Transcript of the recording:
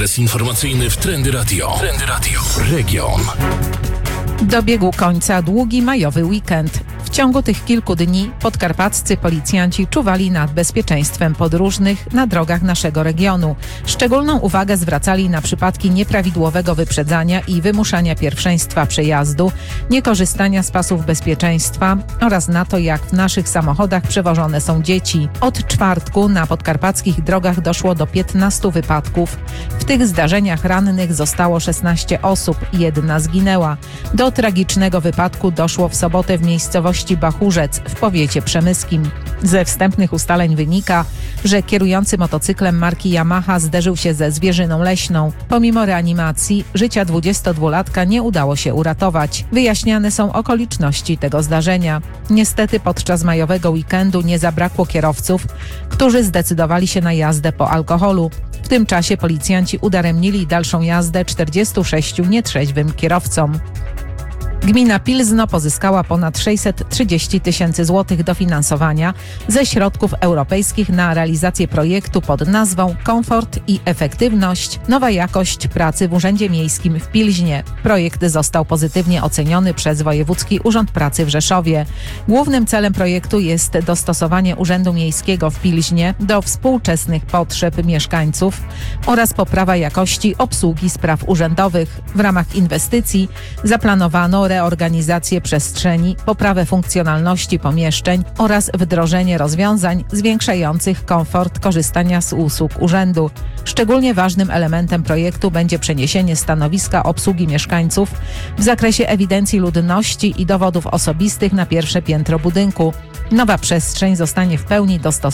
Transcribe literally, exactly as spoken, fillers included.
Adres informacyjny w Trendy Radio. Trendy Radio. Region. Dobiegł końca długi majowy weekend. W ciągu tych kilku dni podkarpaccy policjanci czuwali nad bezpieczeństwem podróżnych na drogach naszego regionu. Szczególną uwagę zwracali na przypadki nieprawidłowego wyprzedzania i wymuszania pierwszeństwa przejazdu, niekorzystania z pasów bezpieczeństwa oraz na to, jak w naszych samochodach przewożone są dzieci. Od czwartku na podkarpackich drogach doszło do piętnastu wypadków. W tych zdarzeniach rannych zostało szesnaście osób, jedna zginęła. Do tragicznego wypadku doszło w sobotę w miejscowości Bachurzec w powiecie przemyskim. Ze wstępnych ustaleń wynika, że kierujący motocyklem marki Yamaha zderzył się ze zwierzyną leśną. Pomimo reanimacji życia dwudziestodwulatka nie udało się uratować. Wyjaśniane są okoliczności tego zdarzenia. Niestety podczas majowego weekendu nie zabrakło kierowców, którzy zdecydowali się na jazdę po alkoholu. W tym czasie policjanci udaremnili dalszą jazdę czterdziestu sześciu nietrzeźwym kierowcom. Gmina Pilzno pozyskała ponad sześćset trzydzieści tysięcy złotych dofinansowania ze środków europejskich na realizację projektu pod nazwą Komfort i efektywność – nowa jakość pracy w Urzędzie Miejskim w Pilźnie. Projekt został pozytywnie oceniony przez Wojewódzki Urząd Pracy w Rzeszowie. Głównym celem projektu jest dostosowanie Urzędu Miejskiego w Pilźnie do współczesnych potrzeb mieszkańców oraz poprawa jakości obsługi spraw urzędowych. W ramach inwestycji zaplanowano reorganizację przestrzeni, poprawę funkcjonalności pomieszczeń oraz wdrożenie rozwiązań zwiększających komfort korzystania z usług urzędu. Szczególnie ważnym elementem projektu będzie przeniesienie stanowiska obsługi mieszkańców w zakresie ewidencji ludności i dowodów osobistych na pierwsze piętro budynku. Nowa przestrzeń zostanie w pełni dostosowana